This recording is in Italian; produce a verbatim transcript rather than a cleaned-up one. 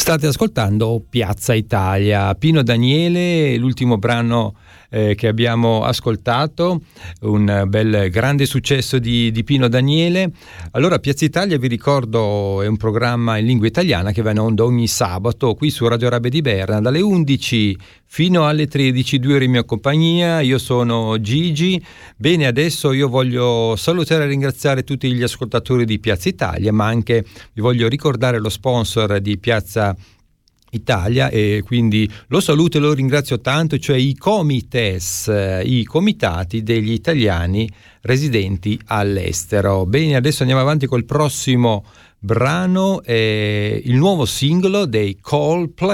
State ascoltando Piazza Italia, Pino Daniele, l'ultimo brano eh, che abbiamo ascoltato, un bel grande successo di, di Pino Daniele. Allora, Piazza Italia, vi ricordo, è un programma in lingua italiana che va in onda ogni sabato qui su Radio Rabe di Berna dalle undici fino alle tredici, due ore in mia compagnia. Io sono Gigi. Bene, adesso io voglio salutare e ringraziare tutti gli ascoltatori di Piazza Italia, ma anche vi voglio ricordare lo sponsor di Piazza Italia, e quindi lo saluto e lo ringrazio tanto, cioè i Comites, i comitati degli italiani residenti all'estero. Bene, adesso andiamo avanti col prossimo brano, eh, il nuovo singolo dei Coldplay.